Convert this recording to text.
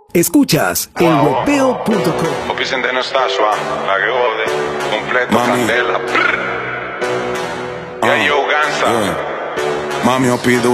Escuchas elropeo.com. Vicente no está suave, la que jode, completo, Mami. candela. Ya yo gansa. Mami, yo pido